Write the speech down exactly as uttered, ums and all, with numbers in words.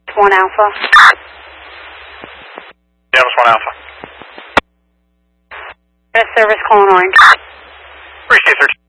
one Alpha. Dallas one Alpha. Best service calling Orange. Appreciate it, sir.